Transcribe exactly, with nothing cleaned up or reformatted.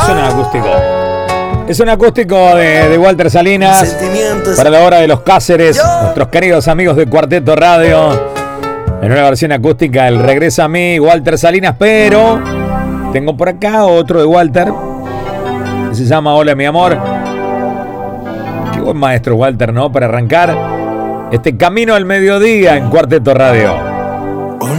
un acústico. Es un acústico de, de Walter Salinas para la hora de los Cáceres, Yo. nuestros queridos amigos de Cuarteto Radio. En una versión acústica, el Regresa a mí, Walter Salinas, pero tengo por acá otro de Walter, que se llama Hola mi amor. Qué buen maestro Walter, ¿no? Para arrancar este camino al mediodía en Cuarteto Radio.